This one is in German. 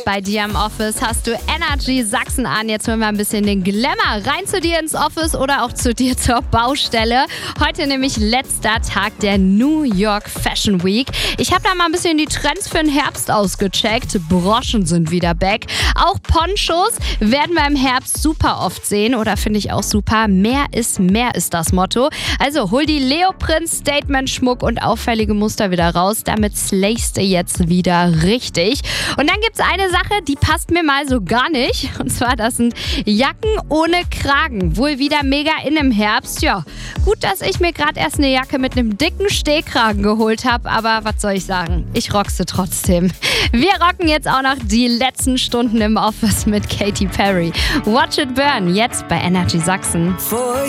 Bei dir im Office hast du Energy Sachsen an. Jetzt hören wir ein bisschen den Glamour rein zu dir ins Office oder auch zu dir zur Baustelle. Heute nämlich letzter Tag der New York Fashion Week. Ich habe da mal ein bisschen die Trends für den Herbst ausgecheckt. Broschen sind wieder back. Auch Ponchos werden wir im Herbst super oft sehen oder finde ich auch super. Mehr ist das Motto. Also hol die Leoprinz Statement-Schmuck und auffällige Muster wieder raus. Damit slayst du jetzt wieder richtig. Und dann gibt es eine Sache, die passt mir mal so gar nicht. Und zwar, das sind Jacken ohne Kragen. Wohl wieder mega in im Herbst. Ja, gut, dass ich mir gerade erst eine Jacke mit einem dicken Stehkragen geholt habe. Aber was soll ich sagen? Ich rockse trotzdem. Wir rocken jetzt auch noch die letzten Stunden im Office mit Katy Perry. Watch It Burn, jetzt bei Energy Sachsen.